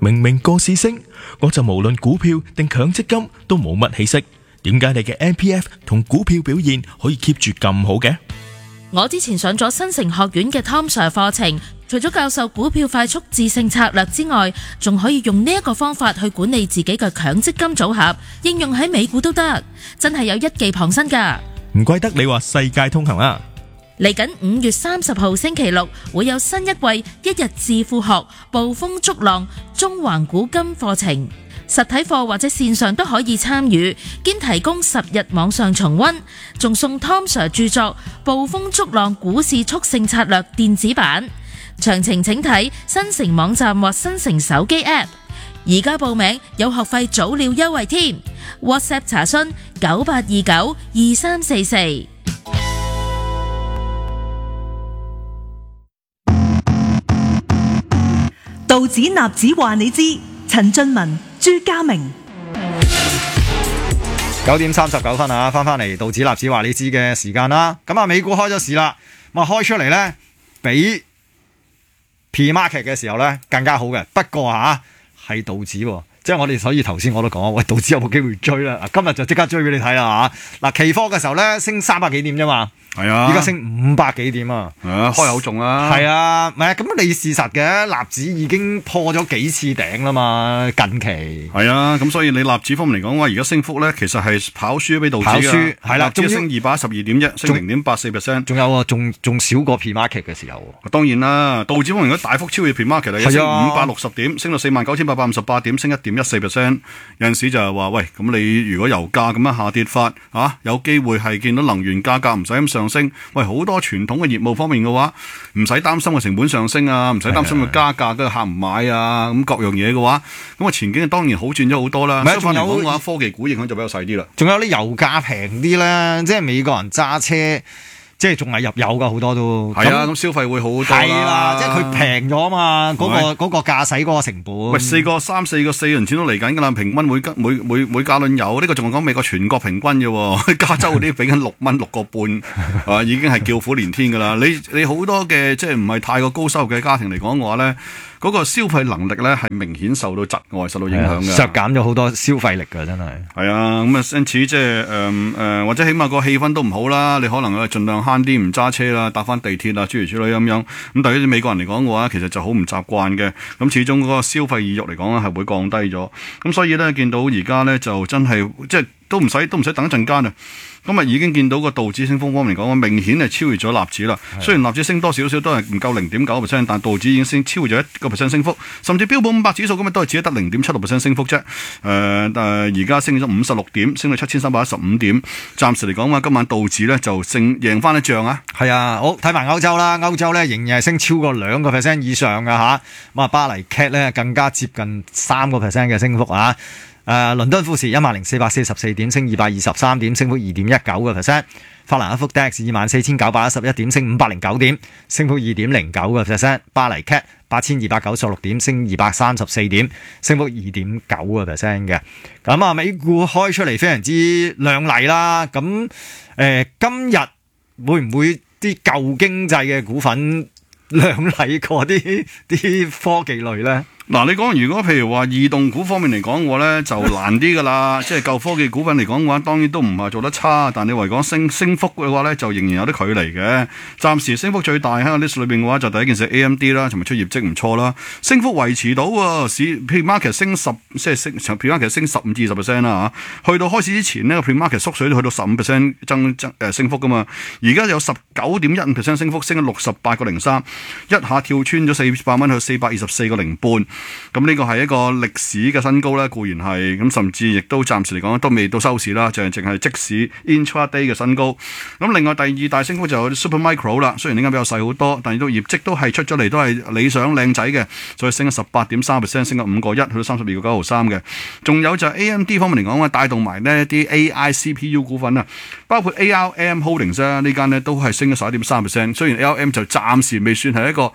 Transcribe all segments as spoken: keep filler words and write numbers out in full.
明明個市升，我就無論股票定強積金都冇乜起色，點解你嘅 M P F 同股票表現可以 keep 住咁好嘅？ 我之前上咗新城學院嘅 Tom Sir 課程，除咗教授股票快速致勝策略之外，仲可以用呢一個方法去管理自己嘅強積金組合，應用喺美股都得，真係有一技傍身㗎。 唔怪得你話世界通行啦！ 嚟緊五月三十號星期六會有新一季一日致富學暴風逐浪中環古今課程，實體課或者線上都可以參與，兼提供十日網上重溫，仲送 Tom Sir 著作《暴風逐浪股市速勝策略》電子版。詳情請睇新城網站或新城手機 App。而家報名有學費早鳥優惠添 ，WhatsApp 查詢九八二九二三四四。 道指納指話你知，陳俊文、朱家明。 九點三十九分啊，翻翻嚟道指納指話你知嘅時間啦。咁啊，美股開咗市啦，咁啊開出嚟咧，比 pre-market 嘅時候咧更加好嘅。不過吓係道指，即係我哋所以頭先我都講，喂，道指有冇機會追啦？今日就即刻追俾你睇啦吓。嗱，期貨嘅時候咧升三百幾點啫嘛。係啊，依家升五百幾點啊！ 係啊，開口中啦。 係啊，唔係啊，咁你事實嘅納指已經破咗幾次頂啦嘛，近期。 係啊，咁所以你納指方面嚟講嘅話，而家升幅咧其實係跑輸俾道指嘅。 跑輸係啦， 仲升二百一十二點一，升零點八四 percent。 仲有啊，仲仲少過 pre-market 嘅時候。 當然啦，道指方面如果大幅超越 pre-market 啦，升五百六十點，升到四萬九千八百五十八點，升一點一四 percent。有陣時就係話，喂，咁你如果油價咁樣下跌法，啊，有機會係見到能源價格唔使咁上升，喂，好多傳統嘅業務方面嘅話，唔使擔心個成本上升啊，唔使擔心個加價嘅客唔買啊，咁各樣嘢嘅話，咁啊前景當然好轉咗好多啦。相反嚟講嘅話，科技股影響就比較細啲啦。 仲有啲油價平啲咧，即係美國人揸車。即係仲係入油噶，好多都係啊，咁消費會好多啦。 係啦，即係佢平咗啊嘛，嗰、嗰個嗰、嗰個駕駛嗰個成本。 喂，四個三四個四銀錢都嚟緊噶啦，平均每每每每加侖油，呢、呢個仲係講美國全國平均嘅，加州嗰啲俾緊六蚊六個半，啊，已經係叫苦連天噶啦。你你好多嘅即係唔係太過高收入嘅家庭嚟講嘅話咧，嗰、嗰個消費能力咧係明顯受到窒礙、受到影響嘅， 削減咗好多消費力㗎，真係。係啊，咁啊，因此即係誒誒，或者起碼個氣氛都唔好啦。你可能啊，盡量慳啲唔揸車啦，搭翻地鐵啊，諸如此類咁樣。咁對於美國人嚟講嘅話，其實就好唔習慣嘅。咁始終嗰個消費意欲嚟講咧，係會降低咗。咁所以咧，見到而家咧就真係即係都唔使都唔使等一陣間啊。今日已經見到個道指升幅方面嚟講，明顯係超越咗納指啦。雖然納指升多少少都係唔夠零點九 percent，但道指已經升超越咗一個 percent 升幅，甚至標普五百指數今日都係只得零點七六 percent 升幅啫。誒、呃，但係而家升咗五十六點，升到七千三百一十五點。暫時嚟講話，今晚道指咧就勝贏翻一仗啊！ 係啊，好睇埋歐洲啦，歐洲咧仍然係升超過兩個 percent 以上嘅嚇。咁啊，巴黎 C A T 咧更加接近三個 percent 嘅升幅啊！誒、呃，倫敦富時一萬零四百四十四點，升二百二十三點，升幅二點一九個 percent。法蘭克福 D A X 二萬四千九百一十一點，升五百零九點，升幅二點零九個 percent。巴黎 C A T 八千二百九十六點，升二百三十四點，升幅二點九個 percent 嘅。咁啊，美股開出嚟非常之亮麗啦。咁誒、呃，今日會唔會啲舊經濟嘅股份亮麗過啲啲科技類咧？ 嗱，你講如果譬如話異動股方面嚟講嘅話咧，就難啲噶啦。即係舊科技股份嚟講嘅話，當然都唔係做得差，但你話講升升幅嘅話咧，就仍然有啲距離嘅。暫時升幅最大喺個 list 裏邊嘅話，就第一件事 A M D 啦，尋日出業績唔錯啦，升幅維持到喎。市 pre-market 升十，即係升 pre-market 升十五至二十 percent 啦嚇。去到開市之前呢，個 pre-market 縮水都去到十五 percent 增增誒升幅噶嘛。而家有十九點一五 percent 升幅，升咗六十八個零三，一下跳穿咗四百蚊去四百二十四個零半。咁呢個係一個歷史嘅新高咧，固然係咁，甚至亦都暫時嚟講都未到收市啦，就係淨係即市 intraday 嘅新高。咁另外第二大升幅就有 Supermicro 啦，雖然呢間比較細好多，但係都業績都係出咗嚟，都係理想靚仔嘅，所以升咗十八點三 percent， 升咗五個一，去到三十二個九毫三嘅。仲有就係 A M D 方面嚟講啊，帶動埋呢啲 A I C P U 股份啊，包括 A R M Holdings 啊，呢間呢都係升咗十一點三 percent。雖然 A R M 就暫時未算係一個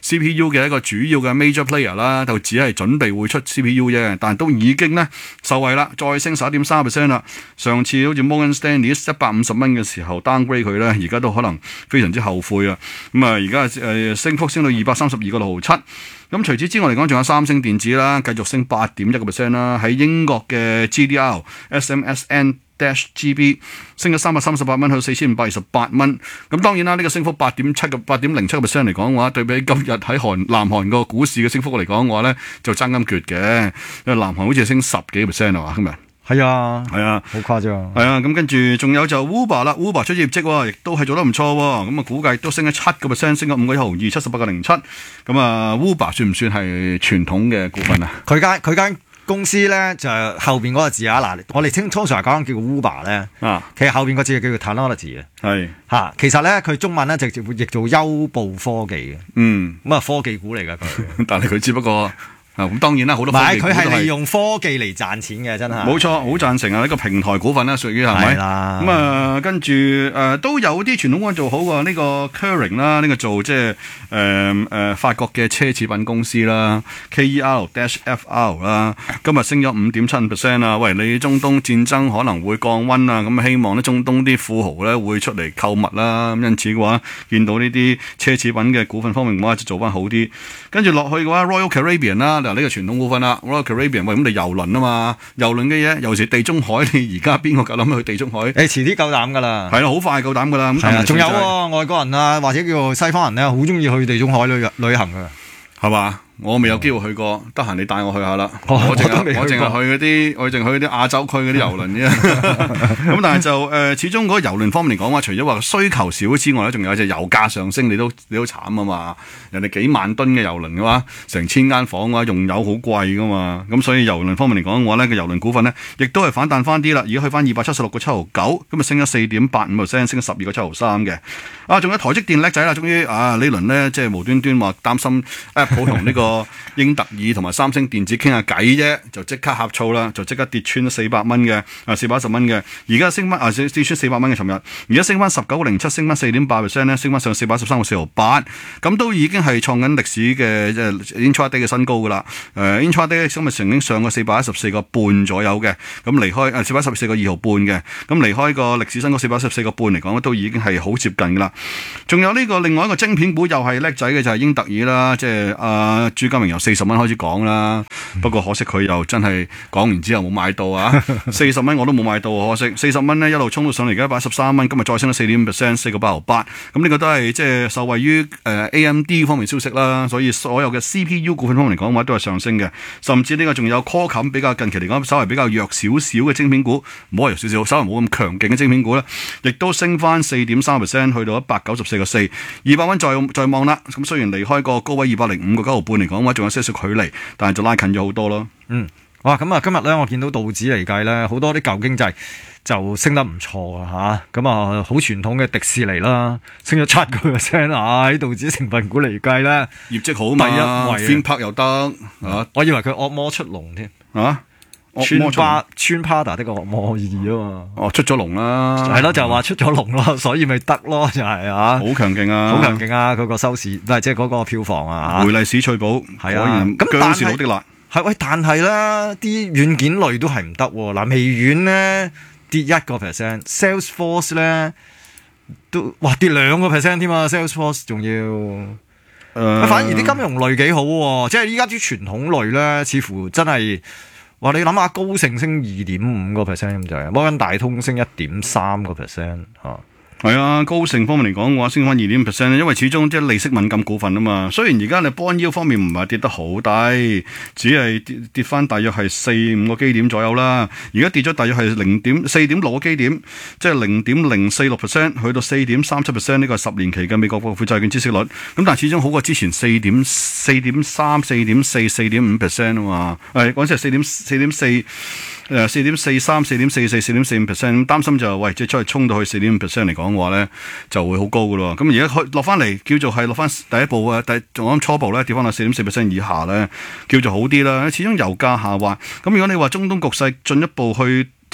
C P U 嘅一個主要嘅 major player 啦，就只係準備會出 C P U 啫，但係都已經咧受惠啦，再升十一點三 percent 啦。上次好似 Morgan Stanley 一百五十蚊嘅時候 downgrade 佢咧，而家都可能非常之後悔啊。咁啊，而家誒升幅升到二百三十二個六毫七。咁除此之外嚟講，仲有三星電子啦，繼續升八點一個 percent 啦。喺英國嘅 G D R S M S N G B 升咗三百三十八蚊，去到四千五百二十八蚊。咁當然啦，呢、這個升幅八點七個八點零七個 percent 嚟講嘅話，對比今日喺韓南韓個股市嘅升幅嚟講嘅話咧，就爭咁決嘅。因為南韓好似係升十幾個 percent 啊嘛，今日。 係啊， 係啊， 好誇張。 係啊，咁跟住仲有就 Uber 啦 ，Uber 出業績，亦都係做得唔錯喎。咁啊，估計都升咗七個 percent，升咗五個一毫二，七十八個零七。咁啊，Uber 算唔算係傳統嘅股份啊？ 佢間佢間公司咧就係後邊嗰個字啊，嗱，我哋通通常講叫 Uber 咧，啊，其實後邊個字叫做 technology 嘅，係嚇。其實咧佢中文咧直接會譯做優步科技嘅，嗯，咁啊科技股嚟㗎佢，但係佢只不過。啊，咁當然啦，好多科技股都係佢係利用科技嚟賺錢嘅，真係冇錯，好贊成啊！呢個平台股份啦，屬於係咪？係啦。咁啊，跟住誒都有啲傳統股做好喎，呢個 Kering 啦，呢個做即係誒誒法國嘅奢侈品公司啦 ，K E R Dash F R 啦，今日升咗五點七 percent 啊！喂，你中東戰爭可能會降溫啊，咁希望咧中東啲富豪咧會出嚟購物啦，咁因此嘅話，見到呢啲奢侈品嘅股份方面嘅話，就做翻好啲。跟住落去嘅話 ，Royal Caribbean 啦。嗱，呢個傳統股份啦 ，Royal Caribbean， 喂，咁你遊輪啊嘛，遊輪嘅嘢，尤其是地中海，你而家邊個夠諗去地中海？誒，遲啲夠膽噶啦，係啦，好快夠膽噶啦。咁係啊，仲有喎，外國人啊，或者叫做西方人咧，好中意去地中海旅旅行噶，係嘛？我未有機會去過，得閒你帶我去下啦。我淨係我淨係去嗰啲，我淨係去啲亞洲區嗰啲遊輪啫。咁但係就誒、呃，始終嗰個遊輪方面嚟講話，除咗話需求少之外咧，仲有隻油價上升，你都你都慘啊嘛。人哋幾萬噸嘅遊輪嘅話，成千間房嘅話，用油好貴噶嘛。咁所以遊輪方面嚟講嘅話咧，個遊輪股份咧，亦都係反彈翻啲啦。而家去翻二百七十六個七毫九，今日升咗四點八五 percent， 升咗十二個七毫三嘅。啊，仲有台積電叻仔啦，終於啊呢輪咧即係無端端話擔心 Apple 同呢、這個。英特爾同埋三星電子傾下偈啫，就即刻呷醋啦，就即刻跌穿咗四百蚊嘅，啊四百一十蚊嘅，而家升翻啊跌穿四百蚊嘅，尋日而家升翻十九個零七，升翻四點八 percent 咧，升翻上四百一十三個四毫八，咁都已經係創緊歷史嘅即係 intraday 嘅新高噶啦。誒 intraday 今日曾經上過四百一十四個半左右嘅，咁離開誒四百一十四個二毫半嘅，咁離開個歷史新高四百一十四個半嚟講都已經係好接近噶啦。仲有呢個另外一個晶片股又係叻仔嘅就係、是、英特爾啦，即係阿朱家明由四十蚊開始講啦，不過可惜佢又真係講完之後冇買到啊！四十蚊我都冇買到，可惜四十蚊咧一路衝到上嚟，而家一百一十三蚊，今日再升咗四點五 percent， 四個八毫八。咁呢個都係即係受惠於誒 A M D 方面消息啦，所以所有嘅 C P U 股份方面嚟講嘅話都係上升嘅，甚至呢個仲有 Qualcomm 比較近期嚟講稍為比較弱少少嘅晶片股，唔好話弱少少，稍為冇咁強勁嘅晶片股咧，亦都升翻四點三 percent， 去到一百九十四個四，二百蚊再再望啦。咁雖然離開個高位二百零五個九毫半嚟講嘅話，仲有些少距離，但係就拉近咗好多咯。嗯，哇，咁啊，今日咧我見到道指嚟計咧，好多啲舊經濟就升得唔錯啊嚇。咁啊，好傳統嘅迪士尼啦，升咗七個 percent 啊！喺道指成分股嚟計咧，業績好嘛，第一位 theme park 又得啊！我以為佢惡魔出籠添啊！穿巴穿 Prada 的個惡魔二啊嘛，哦出咗籠啦，係咯就話出咗籠咯，所以咪得咯就係啊，好強勁啊，好強勁啊！嗰個收視，唔係即係嗰個票房啊，梅麗史翠寶係啊，咁但係係喂，但係咧啲軟件類都係唔得喎。嗱，微軟咧跌一個 percent，Salesforce 咧都哇跌兩個 percent 添啊 ，Salesforce 仲要，誒，反而啲金融類幾好喎，即係依家啲傳統類咧，似乎真係。哇！你諗下，高盛升二點五個 percent 咁就係，摩根大通升一點三個 percent 嚇。係啊，高盛方面嚟講嘅話，升翻二點五 percent 咧，因為始終即係利息敏感股份啊嘛。雖然而家你 bond yield 方面唔係跌得好低，只係跌跌翻大約係四五個基點左右啦。而家跌咗大約係零點四點六個基點，即係零點零四六 percent， 去到四點三七 percent 呢個十年期嘅美國國庫債券孳息率。咁但係始終好過之前四點四點三、四點四、四點五 percent 啊嘛。誒嗰陣時係四點四點四。誒四點四三、四點四四、四點四五 percent， 擔心就係喂，即係出去衝到去四點五 percent 嚟講嘅話咧，就會好高㗎咯。咁而家去落翻嚟，叫做係落翻第一步啊，第仲啱初步咧跌翻到四點四 percent 以下咧，叫做好啲啦。始終油價下滑，咁如果你話中東局勢進一步去即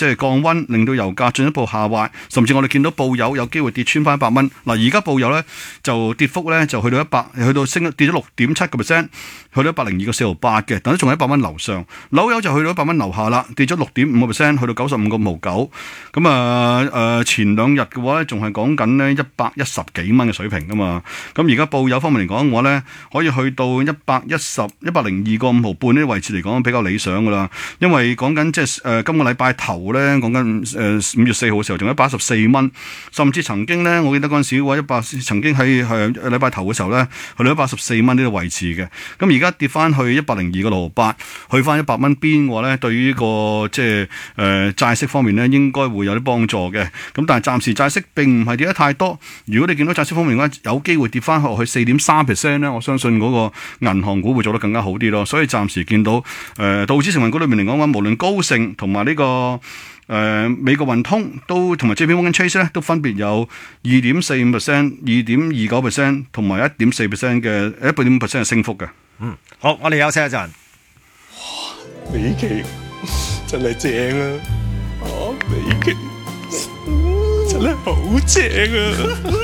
即係降溫，令到油價進一步下滑，甚至我哋見到布油有機會跌穿翻一百蚊。嗱，而家布油咧就跌幅咧就去到一百，去到升跌咗六點七個 percent，去到一百零二個四毫八嘅，但係仲喺一百蚊樓上。紐油就去到一百蚊樓下啦，跌咗六點五個 percent，去到九十五個五毫九。咁啊誒前兩日嘅話咧，仲係講緊呢一百一十幾蚊嘅水平噶嘛。咁而家布油方面嚟講嘅話咧，可以去到一百一十、一百零二個五毫半呢啲位置嚟講比較理想噶啦。因為講緊即係誒今個禮拜頭咧，講緊誒五月四號嘅時候仲有一百一十四蚊，甚至曾經咧，我記得嗰陣時嘅話一百曾經喺係禮拜頭嘅時候咧，去到一百一十四蚊呢個位置嘅。咁而家跌翻去一百零二個六毫八，去翻一百蚊邊嘅話咧，對於呢個即係誒債息方面咧，應該會有啲幫助嘅。咁但係暫時債息並唔係跌得太多。如果你見到債息方面嘅話，有機會跌翻落去四點三 percent 咧，我相信嗰個銀行股會做得更加好啲咯。所以暫時見到誒、呃、道指成分股裏面嚟講嘅話，無論高盛同埋呢個誒、呃、美國運通都同埋 J P Morgan Chase 咧，都分別有二點四五 percent、二點二九 percent 同埋一點四 percent 嘅一點五 percent 嘅升幅嘅。 嗯，好，我哋休息一陣。 美琪真係正啊！啊，美琪真係好正啊！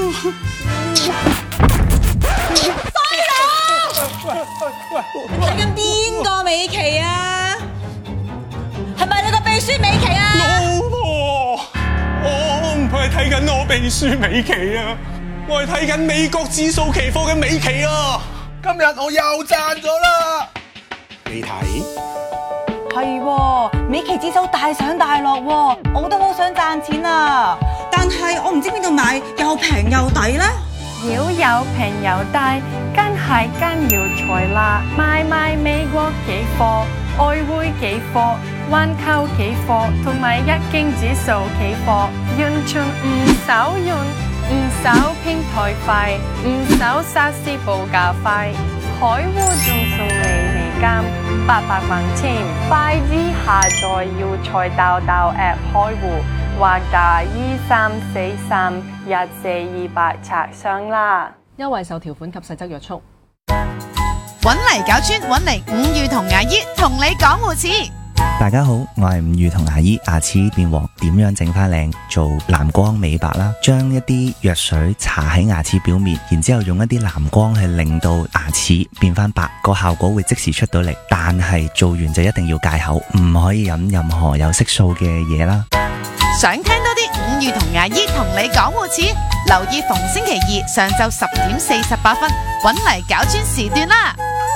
快佬！睇緊邊個美琪啊？係咪你個秘書美琪啊？ 老婆，我唔係睇緊我秘書美琪啊，我係睇緊美國指數期貨嘅美琪啊！今日我又賺咗啦！你睇？ 係喎，美期指數大上大落喎，我都好想賺錢啊！但係我唔知邊度買又平又抵咧。 要有平又低，梗係跟要財啦！買賣美國期貨、外匯期貨、環球期貨同埋日經指數期貨，完全唔使用，唔收平台費，唔收實時報價費，開戶仲送你美金八百蚊添，快啲下載要財道道 app 開戶。或打二三四三一四二八查詢啦。 優惠受條款及細則約束。 搵嚟搞專，搵嚟五月同牙醫同你講護齒。 大家好，我係五月同牙醫牙齒變黃，點樣整翻靚？做藍光美白啦，將一啲藥水搽喺牙齒表面，然之後用一啲藍光去令到牙齒變翻白，個效果會即時出到嚟。但係做完就一定要戒口，唔可以飲任何有色素嘅嘢啦。 想聽多啲五月同牙醫同你講護齒，留意逢星期二上晝十點四十八分，搵嚟搞專時段啦。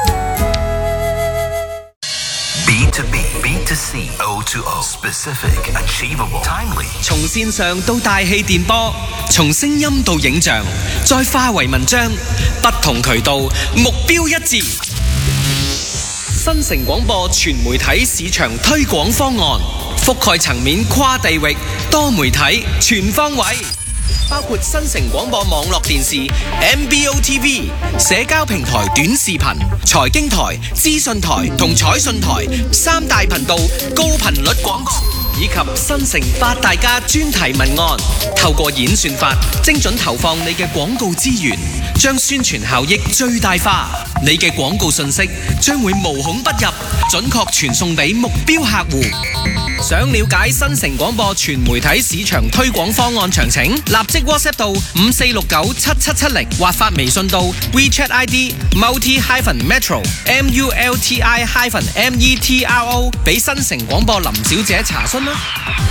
B to B, B to C, O to O, specific, achievable, timely。 從線上到大氣電波，從聲音到影像，再化為文章，不同渠道，目標一致。新城廣播全媒體市場推廣方案，覆蓋層面跨地域，多媒體全方位，包括新城廣播網絡電視、M B O T V、社交平台短視頻、財經台、資訊台同彩訊台三大頻道高頻率廣告，以及新城八大家專題文案，透過演算法精準投放你嘅廣告資源，將宣傳效益最大化。你嘅廣告信息將會無孔不入，準確傳送俾目標客戶。想了解新城廣播全媒體市場推廣方案詳情，立即 WhatsApp 到五四六九七七七零，或發微信到 WeChat I D multi hyphen metro M U L T I hyphen M E T R O 俾新城廣播林小姐查詢啦。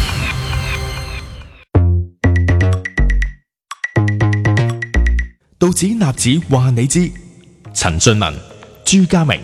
道指納指話你知，陳俊文、朱家明。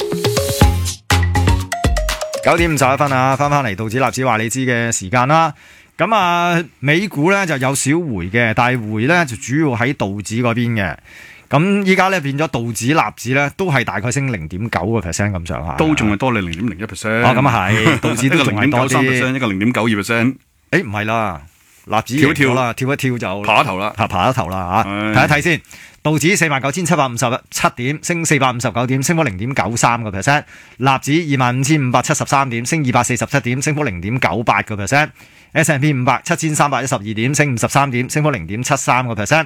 九點五十一分啊，翻翻嚟道指納指話你知嘅時間啦。咁啊，美股咧就有少回嘅，但係回咧就主要喺道指嗰邊嘅。咁依家咧變咗道指納指咧都係大概升零點九個 percent 咁上下， 都仲係多你零點零一 percent。 哦，咁啊係，道指都仲係多啲， 一個零點九二 percent。 誒唔係啦，納指跳一跳啦，跳一跳就爬一頭啦， 爬爬一頭啦嚇。睇一睇先。道指四萬九千七百五十七點，升四百五十九點，升幅零點九三個 percent。納指二萬五千五百七十三點，升二百四十七點，升幅零點九八個 percent。S and P 五百七千三百一十二點，升五十三點，升幅零點七三個 percent。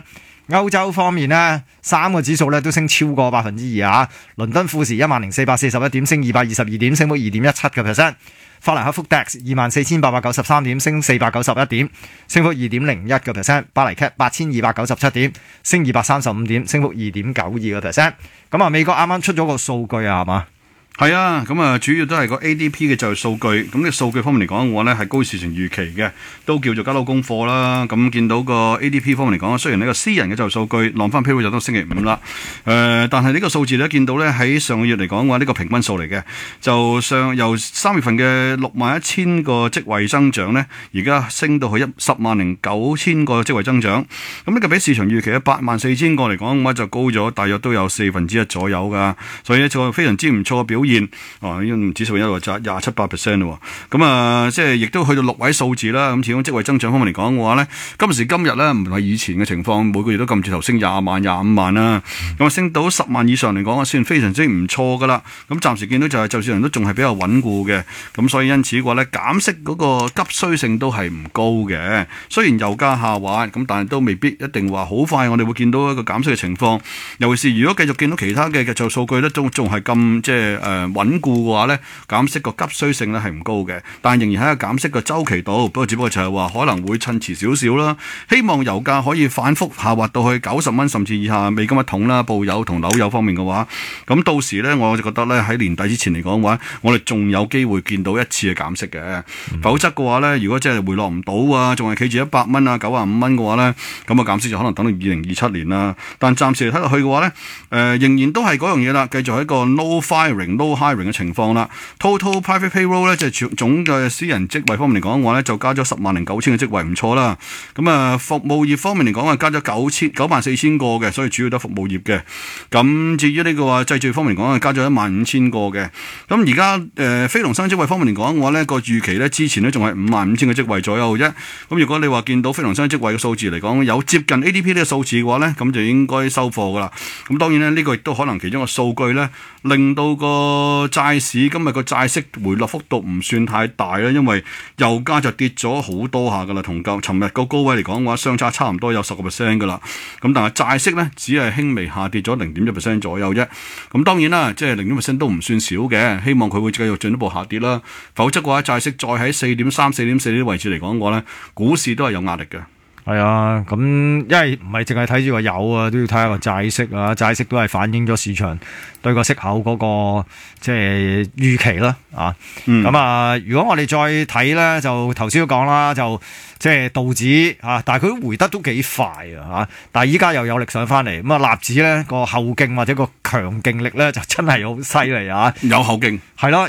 歐洲方面呢，三個指數咧都升超過百分之二啊！倫敦富時一萬零四百四十一點，升二百二十二點，升幅二點一七個 percent。法蘭克福 D A X 二萬四千八百九十三點，升四百九十一點，升幅二點零一個 percent。巴黎 C A T 八千二百九十七點，升二百三十五點，升幅二點九二個 percent。咁啊，美國啱啱出咗個數據啊，係嘛？ 係啊，咁啊主要都係個 A D P 嘅就業數據，咁呢個數據方面嚟講嘅話呢係高市場預期嘅，都叫做交到功課啦。咁見到個 A D P 方面嚟講，雖然呢個私人嘅就業數據浪翻 payroll 就到星期五啦，誒、呃，但係呢個數字呢，見到呢喺上個月嚟講嘅話，呢、這個平均數嚟嘅，就上由三月份嘅六萬一千個職位增長呢，而家升到去一十萬零九千個職位增長，咁呢個比市場預期嘅八萬四千個嚟講嘅話就高咗，大約都有四分之一左右噶，所以呢就非常之唔錯嘅表現。哦，呢個指數一路就廿七八 percent 咯，咁啊，即係亦都去到六位數字啦。咁始終職位增長方面嚟講嘅話咧，今時今日咧唔係以前嘅情況，每個月都撳住頭升廿萬、廿五萬啦。咁啊，升到十萬以上嚟講啊，算非常之唔錯噶啦。咁暫時見到就係就市場都仲係比較穩固嘅，咁所以因此嘅話咧，減息嗰個急需性都係唔高嘅。雖然油價下滑，咁但係都未必一定話好快，我哋會見到一個減息嘅情況。尤其是如果繼續見到其他嘅嘅就數據咧，仲仲係咁即係誒。呃穩固嘅話咧，減息個急需性咧係唔高嘅，但仍然喺個減息個週期度。不過只不過就係話可能會趁遲少少啦。希望油價可以反覆下滑到去九十蚊甚至以下美金一桶啦，布油同紐油方面嘅話，咁到時咧我就覺得咧喺年底之前嚟講嘅話，我哋仲有機會見到一次嘅減息嘅。嗯、否則嘅話咧，如果即係回落唔到啊，仲係企住一百蚊啊九啊五蚊嘅話咧，咁啊減息就可能等到二零二七年啦。但暫時嚟睇落去嘅話咧，誒、呃、仍然都係嗰樣嘢啦，繼續喺一個 no firing no hiring 嘅情況啦。Total private payroll 咧，即係總嘅私人職位方面嚟講嘅話咧，就加咗十萬零九千嘅職位，唔錯啦。咁啊，服務業方面嚟講啊，加咗九千九萬四千個嘅，所以主要都係服務業嘅。咁至於呢個話製造方面嚟講啊，加咗一萬五千個嘅。咁而家誒非農新職位方面嚟講嘅話咧，個預期咧之前咧仲係五萬五千個職位左右啫。咁如果你話見到非農新職位嘅數字嚟講有接近 A D P 呢個數字嘅話咧，咁就應該收貨噶啦。咁當然咧，呢個亦都可能其中一個數據咧，令到個債市今日個債息回落幅度唔算太大啦，因為油價就跌咗好多下噶啦，同舊尋日個高位嚟講嘅話，相差差唔多有十個 percent 噶啦。咁但係債息咧，只係輕微下跌咗零點一 percent 左右啫。咁當然啦，即係零點一 percent 都唔算少嘅，希望佢會繼續進一步下跌啦。否則嘅話，債息再喺四點三、四點四呢啲位置嚟講嘅話咧，股市都係有壓力嘅。 係啊，咁因為唔係淨係睇住個油啊，都要睇下個債息啊，債息都係反映咗市場對個息口嗰、那個即係預期啦，啊，咁、嗯、啊，如果我哋再睇咧，就頭先都講啦，就即係道指啊，但係佢都回得都幾快啊，嚇，但係依家又有力上翻嚟，咁啊，納指咧個後勁或者個強勁力咧就真係好犀利啊， 有後勁， 係咯。